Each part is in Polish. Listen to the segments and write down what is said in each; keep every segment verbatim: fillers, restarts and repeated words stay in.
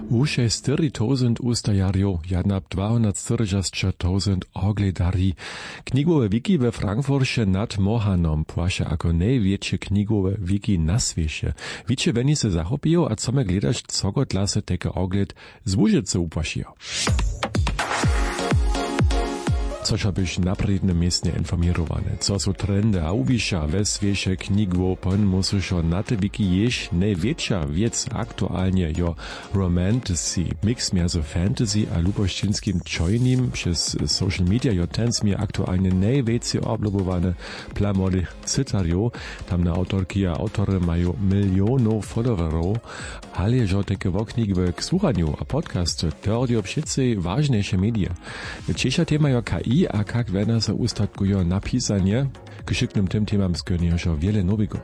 Uše čtyři tysiące ustajarjo, jadnab dwahundertčtyřicet tysiące ogledari. Knigowe wiki we Frankfurcie nad Mohanom płasze ako największe knigowe wiki na świecie. Wiecie, weni se zachopiją, a co me gledać, co go dla se teke ogled z Łużycy upłasiją. Což byś napredne miestnie informirowane. Co są trendy a ubiša we świecie knigwo, pon musisz na te wiki jeść największa wiec aktualnie jo romantasy, mix między fantasy a lubościńskim czojnim przez social media jo ten mi aktualnie najwięcej oblubowane plamodych cytario. Tam na autorki a autory mają milionów followerów, ale jo takie woknigwe k słuchaniu a podcasty teorio wszyscy ważniejsze media. Ciesza tema jo K I a kak wena se ustatkujo napisanie, krzyknym tym temam skiernie już wiele nowego.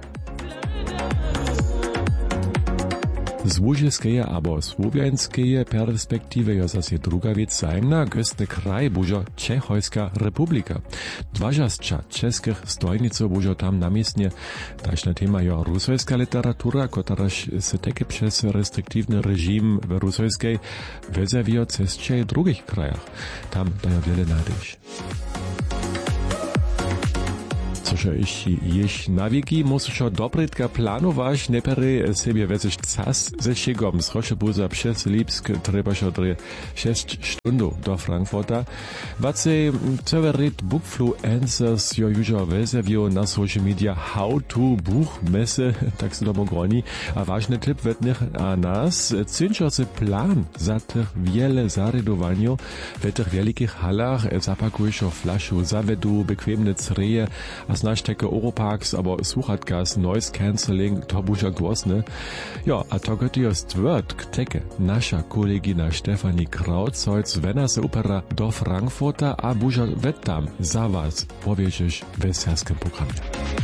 Z łużyskeje abo słowiańskeje perspektywy jo zase druga wiec zajemna, gostny kraj bužo Czechojska republika. Dważasća czeskich stojniców bužo tam namiestnie, taśna tema jo rusojska literatura, kotaraż se teke przez restriktywny reżim w rusojskiej wezewio cescze w drugich krajach. Tam dają wiele nadejść. Což jeśli jeś na wieki, musisz dobrytka planować, nie pery sobie weźć czas ze szygom. Z Rochebuza przez Lipsk trzeba się odry sześć stund do Frankfurta. Wace Zeverit Bookfluencers jo już wezewio na social media how to buch messe, tak se domo groni. A ważny tip wetnych a nas, cinčo se plan za tych wiele zaredowaniu w tych wielkich halach, zapakujesz flaszu, zawedu, bequemne creje, a znaš teke Oropax, aber Suchatgas, Noise Cancelling, to buža głosne. Ja, a to gott jo stvrt k teke nasza kolegina Stefanie Krautzeutz, wena se upera do Frankfurta, a buža wettam za was, powiesisz w serskim programie.